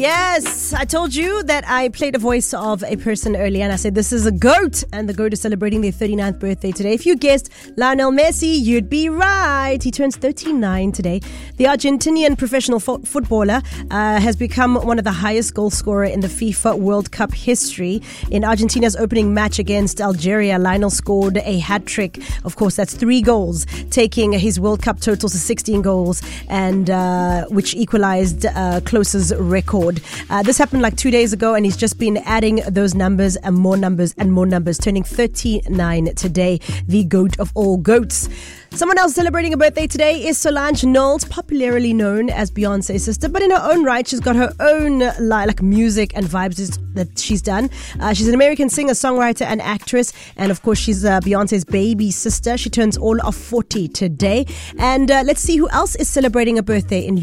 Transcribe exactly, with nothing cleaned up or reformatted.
Yes, I told you that I played a voice of a person earlier and I said this is a GOAT, and the GOAT is celebrating their thirty-ninth birthday today. If you guessed Lionel Messi, you'd be right. He turns thirty-nine today. The Argentinian professional fo- footballer uh, has become one of the highest goal scorer in the FIFA World Cup history. In Argentina's opening match against Algeria, Lionel scored a hat-trick. Of course, that's three goals, taking his World Cup total to sixteen goals, and uh, which equalized uh, Klose's record. Uh, this happened like two days ago, and he's just been adding those numbers and more numbers and more numbers, turning thirty-nine today, the GOAT of all GOATs. Someone else celebrating a birthday today is Solange Knowles, popularly known as Beyonce's sister, but in her own right, she's got her own li- like music and vibes that she's done. Uh, she's an American singer, songwriter, and actress, and of course, she's uh, Beyonce's baby sister. She turns all of forty today, and uh, let's see who else is celebrating a birthday in